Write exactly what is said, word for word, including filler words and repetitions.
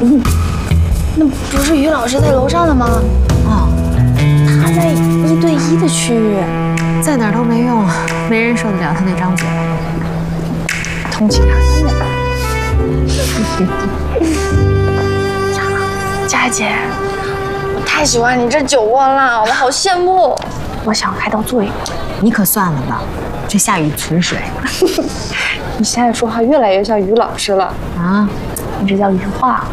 嗯，那不是于老师在楼上的吗？ 哦， 他在一对一的区域， 在哪儿都没用，没人受得了他那张嘴。 通情达理的。佳姐，我太喜欢你这酒窝了，我好羡慕。我想开刀做一个。 你可算了吧，这下雨存水。 你现在说话越来越像于老师了啊， 你这叫羽化。